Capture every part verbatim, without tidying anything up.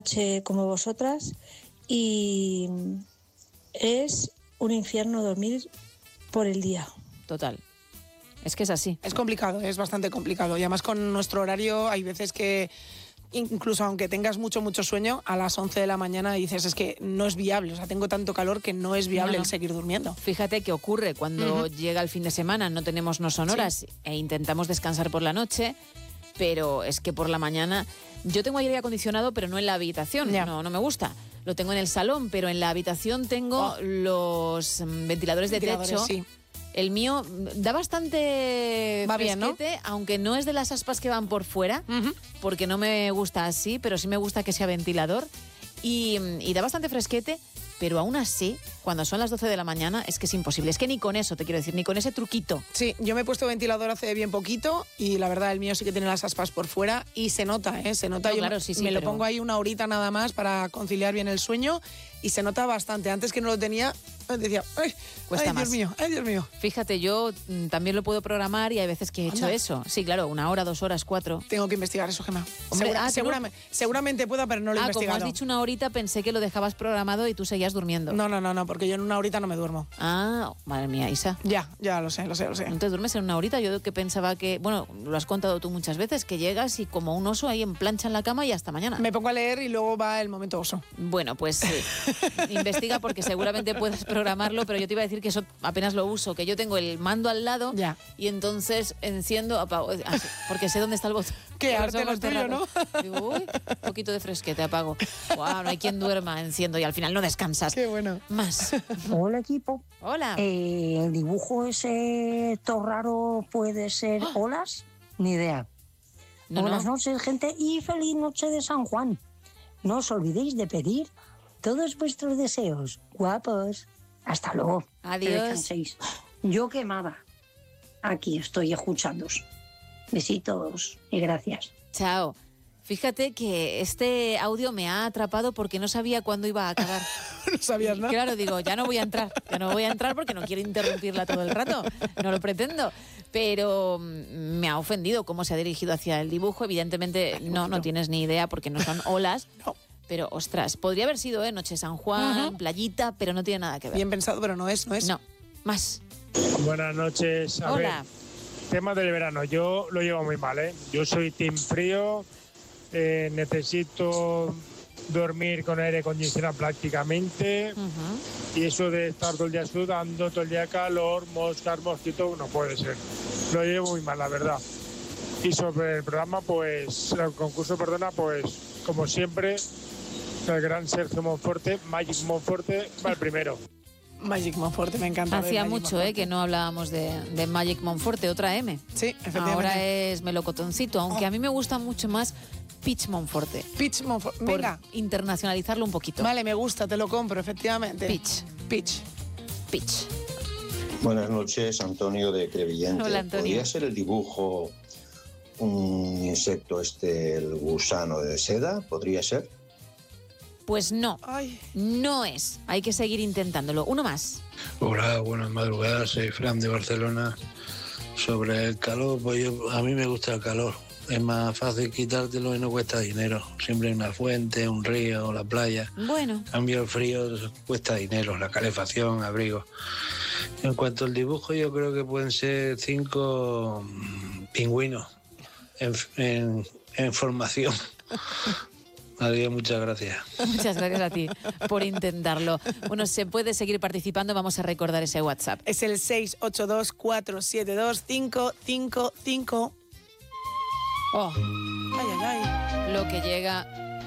como vosotras y es un infierno dormir por el día. Total. Es que es así. Es complicado, es bastante complicado. Y además con nuestro horario hay veces que incluso aunque tengas mucho, mucho sueño, a las once de la mañana dices, es que no es viable, o sea, tengo tanto calor que no es viable no, no. el seguir durmiendo. Fíjate qué ocurre cuando uh-huh. llega el fin de semana, no tenemos no son horas sí. e intentamos descansar por la noche, pero es que por la mañana... Yo tengo aire acondicionado, pero no en la habitación, yeah. no, no me gusta. Lo tengo en el salón, pero en la habitación tengo oh. los ventiladores de ventiladores, techo. Sí. El mío da bastante Va fresquete, bien, ¿no? Aunque no es de las aspas que van por fuera, uh-huh. porque no me gusta así, pero sí me gusta que sea ventilador. Y, y da bastante fresquete, pero aún así, cuando son las doce de la mañana, es que es imposible. Es que ni con eso, te quiero decir, ni con ese truquito. Sí, yo me he puesto ventilador hace bien poquito y la verdad el mío sí que tiene las aspas por fuera y se nota, ¿eh? Se nota. No, yo claro, sí, sí, me pero... lo pongo ahí una horita nada más para conciliar bien el sueño y se nota bastante. Antes que no lo tenía, decía, ay, Cuesta ay más. Dios mío, ay Dios mío. Fíjate, yo mm, también lo puedo programar y hay veces que he hecho Anda. eso. Sí, claro, una hora, dos horas, cuatro. Tengo que investigar eso, Gemma. Hombre, Segura, ah, seguramente, no. seguramente puedo, pero no lo he ah, investigado. Como has dicho una horita, pensé que lo dejabas programado y tú seguías durmiendo. No, no, no, no, porque yo en una horita no me duermo. Ah, madre mía, Isa. Ya, ya lo sé, lo sé, lo sé. ¿No te duermes en una horita? Yo que pensaba que, bueno, lo has contado tú muchas veces, que llegas y como un oso ahí en plancha en la cama y hasta mañana. Me pongo a leer y luego va el momento oso. Bueno, pues sí. Investiga porque seguramente puedes programarlo, pero yo te iba a decir que eso apenas lo uso, que yo tengo el mando al lado ya. y entonces enciendo, apago, porque sé dónde está el botón. Qué arte lo tuyo, ¿no? Digo, uy, un poquito de fresquete, apago. Wow, no hay quien duerma, enciendo y al final no descansas. Qué bueno. Más. Hola, equipo. Hola. Eh, ¿El dibujo ese todo raro puede ser ¡Oh! olas? Ni idea. No, Buenas no. noches, gente, y feliz noche de San Juan. No os olvidéis de pedir todos vuestros deseos. Guapos. Hasta luego. Adiós. Que descanséis. Yo quemada. Aquí estoy escuchándoos. Besitos y gracias. Chao. Fíjate que este audio me ha atrapado porque no sabía cuándo iba a acabar. No sabías nada. Claro, digo, ya no voy a entrar, ya no voy a entrar porque no quiero interrumpirla todo el rato, no lo pretendo. Pero me ha ofendido cómo se ha dirigido hacia el dibujo. Evidentemente no, no tienes ni idea porque no son olas. No. Pero, ostras, podría haber sido, ¿eh? Noche San Juan, uh-huh. playita, pero no tiene nada que ver. Bien pensado, pero no es, no es. No, más. Buenas noches. A Hola. Ver, tema del verano, yo lo llevo muy mal, ¿eh? Yo soy team frío, eh, necesito dormir con aire acondicionado prácticamente uh-huh. y eso de estar todo el día sudando, todo el día calor, moscas, mosquitos, no puede ser. Lo llevo muy mal, la verdad. Y sobre el programa, pues, el concurso, perdona, pues, como siempre, el gran Sergio Monforte, Magic Monforte, va el primero. Magic Monforte, me encanta. Hacía mucho eh, que no hablábamos de, de Magic Monforte, otra M. Sí, efectivamente. Ahora es Melocotoncito, aunque oh. a mí me gusta mucho más Peach Monforte. Peach Monforte, venga. Por internacionalizarlo un poquito. Vale, me gusta, te lo compro, efectivamente. Peach. Peach. Peach. Buenas noches, Antonio de Crevillente. Hola, Antonio. ¿Podría ser el dibujo un insecto este, el gusano de seda? ¿Podría ser? Pues no, Ay. no es. Hay que seguir intentándolo. Uno más. Hola, buenas madrugadas. Soy Fran de Barcelona. Sobre el calor, pues yo, a mí me gusta el calor. Es más fácil quitártelo y no cuesta dinero. Siempre hay una fuente, un río, la playa. Bueno. En cambio, el frío cuesta dinero, la calefacción, abrigo. En cuanto al dibujo, yo creo que pueden ser cinco pingüinos en, en, en formación. Adiós, muchas gracias. Muchas gracias a ti por intentarlo. Bueno, se puede seguir participando, vamos a recordar ese WhatsApp. Es el seis ocho dos, cuatro siete dos, cinco cinco cinco. Oh. Ay, ay, ay. Lo que llega.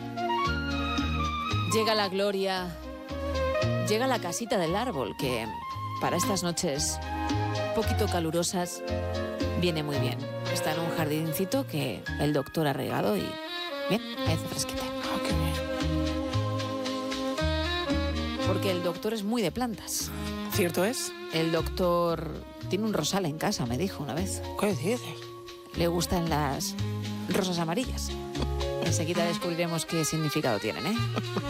Llega la gloria. Llega la casita del árbol, que para estas noches poquito calurosas viene muy bien. Está en un jardincito que el doctor ha regado y bien, hace fresquita. Oh, qué bien. Porque el doctor es muy de plantas. ¿Cierto es? El doctor tiene un rosal en casa, me dijo una vez. ¿Qué dices? Le gustan las rosas amarillas. Enseguida descubriremos qué significado tienen, ¿eh?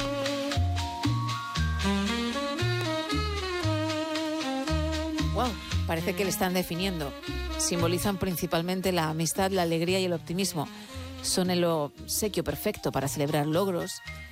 Wow, parece que le están definiendo. Simbolizan principalmente la amistad, la alegría y el optimismo. Son el obsequio perfecto para celebrar logros,